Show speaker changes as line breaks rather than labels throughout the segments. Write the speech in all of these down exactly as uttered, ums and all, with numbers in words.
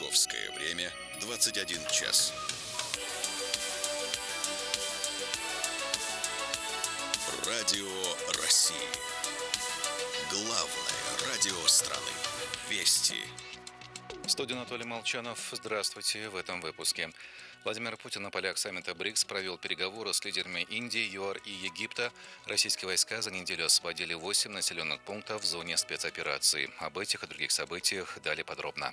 Московское время двадцать один час. Радио России. Главное радио страны. Вести.
В студии Анатолий Молчанов. Здравствуйте. В этом выпуске. Владимир Путин на полях саммита БРИКС провел переговоры с лидерами Индии, ЮАР и Египта. Российские войска за неделю освободили восемь населенных пунктов в зоне спецоперации. Об этих и других событиях далее подробно.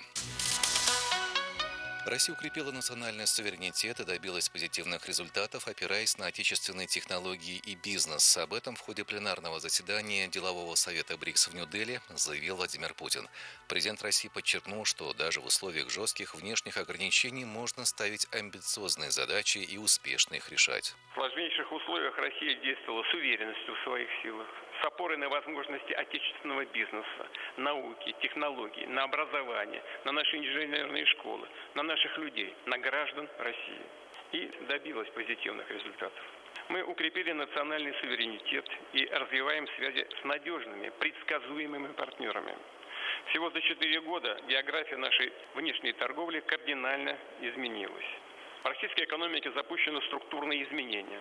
Россия укрепила национальный суверенитет и добилась позитивных результатов, опираясь на отечественные технологии и бизнес. Об этом в ходе пленарного заседания Делового совета БРИКС в Нью-Дели заявил Владимир Путин. Президент России подчеркнул, что даже в условиях жестких внешних ограничений можно ставить амбициозные задачи и успешно их решать.
В сложнейших условиях Россия действовала с уверенностью в своих силах, с опорой на возможности отечественного бизнеса, науки, технологий, на образование, на наши инженерные школы, на наших людей, на граждан России. И добилась позитивных результатов. Мы укрепили национальный суверенитет и развиваем связи с надежными, предсказуемыми партнерами. Всего за четыре года география нашей внешней торговли кардинально изменилась. В российской экономике запущены структурные изменения.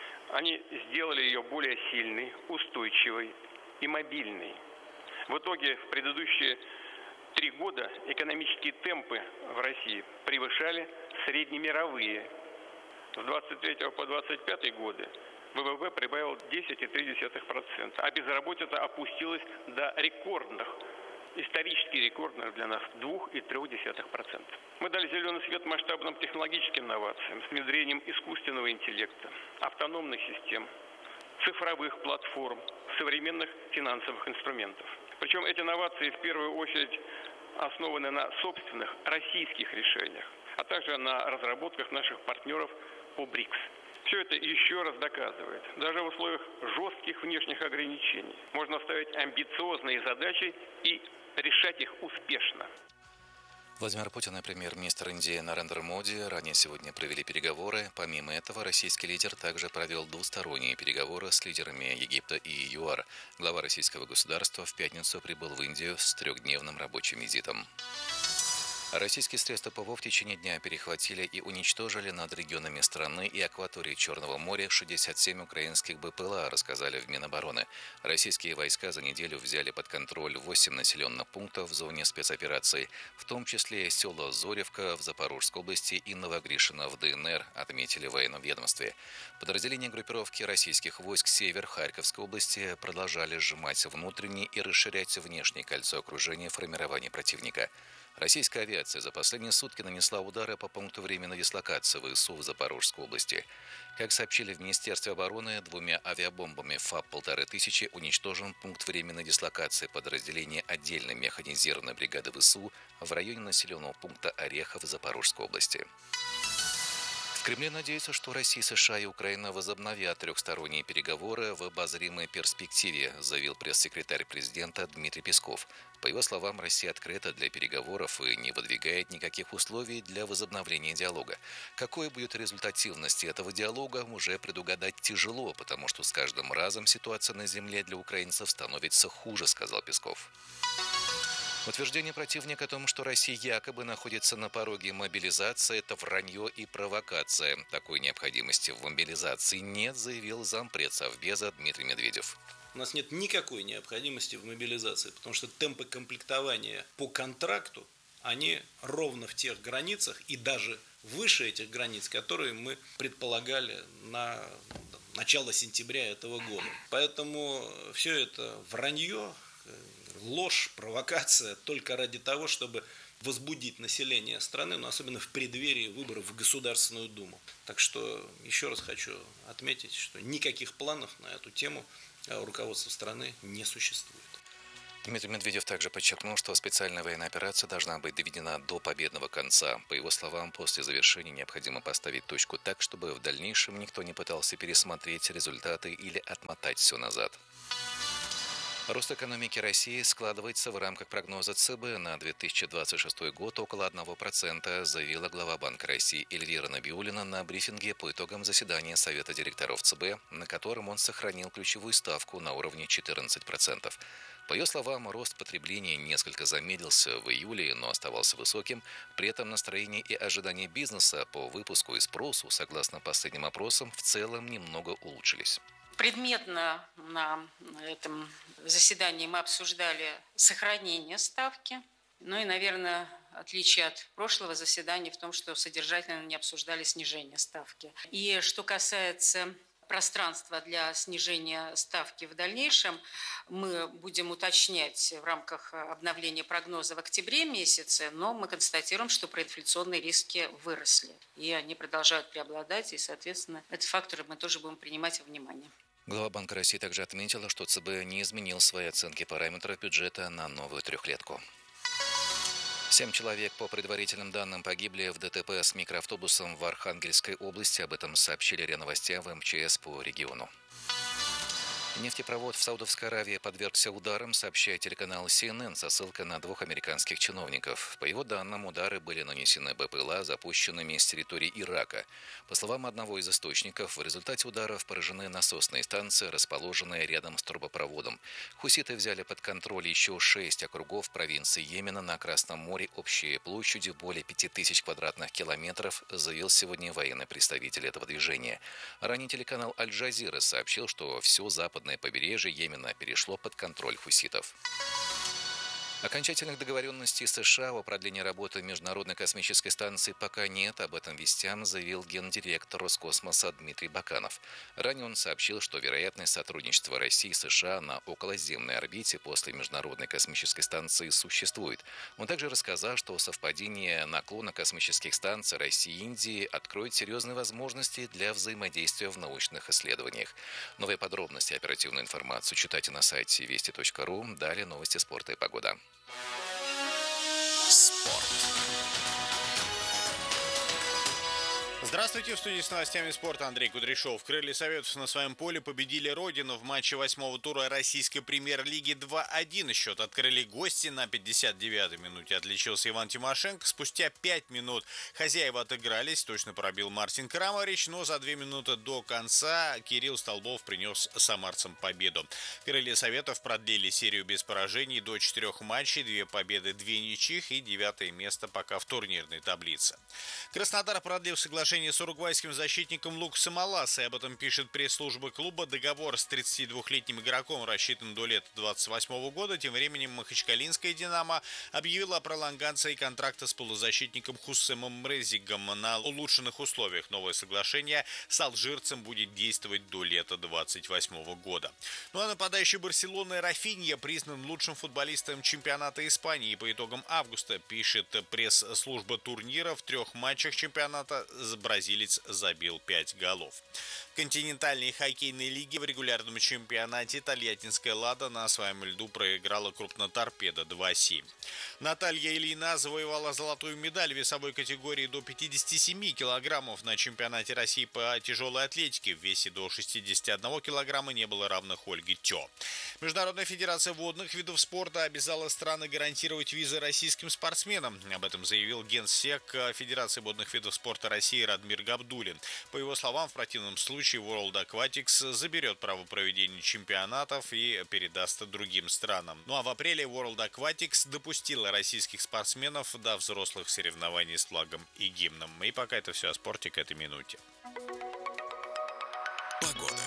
Они сделали ее более сильной, устойчивой и мобильной. В итоге в предыдущие три года экономические темпы в России превышали среднемировые. С двадцать третьего по двадцать пятый годы ВВП прибавил десять целых три десятых процента, а безработица опустилась до рекордных, исторически рекордных для нас два целых три десятых процента. Мы дали зеленый свет масштабным технологическим инновациям с внедрением искусственного интеллекта, автономных систем, цифровых платформ, современных финансовых инструментов. Причем эти инновации в первую очередь основаны на собственных российских решениях, а также на разработках наших партнеров по БРИКС. Все это еще раз доказывает, даже в условиях жестких внешних ограничений можно ставить амбициозные задачи и решать их успешно.
Владимир Путин и премьер-министр Индии Нарендра Моди ранее сегодня провели переговоры. Помимо этого, российский лидер также провел двусторонние переговоры с лидерами Египта и ЮАР. Глава российского государства в пятницу прибыл в Индию с трехдневным рабочим визитом. Российские средства ПВО в течение дня перехватили и уничтожили над регионами страны и акваторией Черного моря шестьдесят семь украинских БПЛА, рассказали в Минобороны. Российские войска за неделю взяли под контроль восемь населенных пунктов в зоне спецоперации, в том числе села Зоревка в Запорожской области и Новогришино в ДНР, отметили в военном ведомстве. Подразделения группировки российских войск «Север» Харьковской области продолжали сжимать внутреннее и расширять внешнее кольцо окружения формирования противника. Российская авиация за последние сутки нанесла удары по пункту временной дислокации ВСУ в Запорожской области. Как сообщили в Министерстве обороны, двумя авиабомбами ФАП-полторы тысячи уничтожен пункт временной дислокации подразделения отдельной механизированной бригады ВСУ в районе населенного пункта Орехов в Запорожской области. В Кремле надеются, что Россия, США и Украина возобновят трехсторонние переговоры в обозримой перспективе, заявил пресс-секретарь президента Дмитрий Песков. По его словам, Россия открыта для переговоров и не выдвигает никаких условий для возобновления диалога. Какой будет результативность этого диалога, уже предугадать тяжело, потому что с каждым разом ситуация на земле для украинцев становится хуже, сказал Песков. Утверждение противника о том, что Россия якобы находится на пороге мобилизации, это вранье и провокация. Такой необходимости в мобилизации нет, заявил зампред Совбеза Дмитрий Медведев.
У нас нет никакой необходимости в мобилизации, потому что темпы комплектования по контракту, они ровно в тех границах и даже выше этих границ, которые мы предполагали на начало сентября этого года. Поэтому все это вранье, ложь, провокация только ради того, чтобы возбудить население страны, но особенно в преддверии выборов в Государственную Думу. Так что еще раз хочу отметить, что никаких планов на эту тему у руководства страны не существует.
Дмитрий Медведев также подчеркнул, что специальная военная операция должна быть доведена до победного конца. По его словам, после завершения необходимо поставить точку так, чтобы в дальнейшем никто не пытался пересмотреть результаты или отмотать все назад. Рост экономики России складывается в рамках прогноза ЦБ на две тысячи двадцать шестой год около одного процента, заявила глава Банка России Эльвира Набиуллина на брифинге по итогам заседания Совета директоров ЦБ, на котором он сохранил ключевую ставку на уровне четырнадцать процентов. По ее словам, рост потребления несколько замедлился в июле, но оставался высоким. При этом настроение и ожидания бизнеса по выпуску и спросу, согласно последним опросам, в целом немного улучшились.
Предметно на этом заседании мы обсуждали сохранение ставки. Ну и, наверное, отличие от прошлого заседания в том, что содержательно не обсуждали снижение ставки. И что касается пространства для снижения ставки в дальнейшем, мы будем уточнять в рамках обновления прогноза в октябре месяце, но мы констатируем, что проинфляционные риски выросли, и они продолжают преобладать, и, соответственно, эти факторы мы тоже будем принимать во внимание.
Глава Банка России также отметила, что ЦБ не изменил свои оценки параметров бюджета на новую трехлетку. Семь человек, по предварительным данным, погибли в ДТП с микроавтобусом в Архангельской области. Об этом сообщили РИА Новостям в МЧС по региону. Нефтепровод в Саудовской Аравии подвергся ударам, сообщает телеканал Си Эн Эн со ссылкой на двух американских чиновников. По его данным, удары были нанесены БПЛА, запущенными с территории Ирака. По словам одного из источников, в результате ударов поражены насосные станции, расположенные рядом с трубопроводом. Хуситы взяли под контроль еще шесть округов провинции Йемена на Красном море общей площадью более пяти тысяч квадратных километров, заявил сегодня военный представитель этого движения. Ранее телеканал Аль-Джазира сообщил, что все западное побережье Йемена перешло под контроль хуситов. Окончательных договоренностей США о продлении работы Международной космической станции пока нет. Об этом вестям заявил гендиректор Роскосмоса Дмитрий Баканов. Ранее он сообщил, что вероятность сотрудничества России и США на околоземной орбите после Международной космической станции существует. Он также рассказал, что совпадение наклона космических станций России и Индии откроет серьезные возможности для взаимодействия в научных исследованиях. Новые подробности и оперативную информацию читайте на сайте вести точка ру. Далее новости спорта и погода.
Спорт.
Здравствуйте, в студии с новостями спорта Андрей Кудряшов. Крылья Советов на своем поле победили Родину в матче восьмого тура российской премьер-лиги два один. Счет открыли гости. На пятьдесят девятой минуте отличился Иван Тимошенко. Спустя пять минут хозяева отыгрались. Точно пробил Мартин Крамарич, но за две минуты до конца Кирилл Столбов принес самарцам победу. Крылья Советов продлили серию без поражений до четырех матчей. Две победы, две ничьих и девятое место пока в турнирной таблице. Краснодар продлил соглашение с уругвайским защитником Лукасом Аласой. Об этом пишет пресс-служба клуба. Договор с тридцатидвухлетним игроком рассчитан до лета двадцать восьмого года. Тем временем Махачкалинская «Динамо» объявила о пролонгации контракта с полузащитником Хуссемом Мрезигом на улучшенных условиях. Новое соглашение с алжирцем будет действовать до лета двадцать восьмого года. Ну а нападающий Барселоны Рафинья признан лучшим футболистом чемпионата Испании. По итогам августа, пишет пресс-служба турнира, в трех матчах чемпионата бразилец забил пять голов. В континентальной хоккейной лиге в регулярном чемпионате тольяттинская «Лада» на своем льду проиграла крупноторпедо два семь. Наталья Ильина завоевала золотую медаль в весовой категории до пятидесяти семи килограммов на чемпионате России по тяжелой атлетике. В весе до шестидесяти одного килограмма не было равных Ольге Тё. Международная федерация водных видов спорта обязала страны гарантировать визы российским спортсменам. Об этом заявил генсек Федерации водных видов спорта России Радмир Габдуллин. По его словам, в противном случае World Aquatics заберет право проведения чемпионатов и передаст другим странам. Ну а в апреле World Aquatics допустила российских спортсменов до взрослых соревнований с флагом и гимном. И пока это все о спорте к этой минуте.
Погода.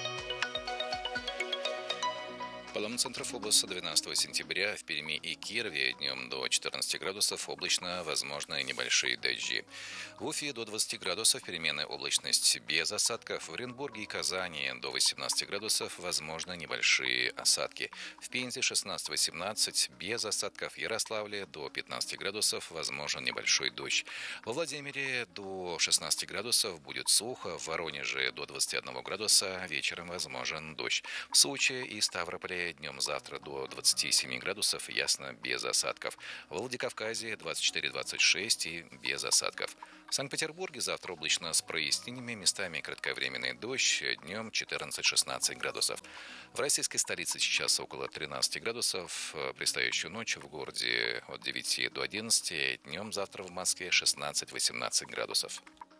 По данным Центра ФОБОСа, двенадцатого сентября в Перми и Кирове днем до четырнадцати градусов облачно, возможны небольшие дожди. В Уфе до двадцати градусов переменная облачность без осадков. В Оренбурге и Казани до восемнадцати градусов возможны небольшие осадки. В Пензе шестнадцать-восемнадцать без осадков. В Ярославле до пятнадцати градусов возможен небольшой дождь. Во Владимире до шестнадцати градусов будет сухо. В Воронеже до двадцати одного градуса вечером возможен дождь. В Сочи и Ставрополе Ставрополе днем завтра до двадцати семи градусов, ясно, без осадков. В Владикавказе двадцать четыре — двадцать шесть и без осадков. В Санкт-Петербурге завтра облачно с прояснениями, местами кратковременный дождь, днем четырнадцать — шестнадцать градусов. В российской столице сейчас около тринадцати градусов, предстоящую ночь в городе от девяти до одиннадцати, днем завтра в Москве шестнадцать — восемнадцать градусов.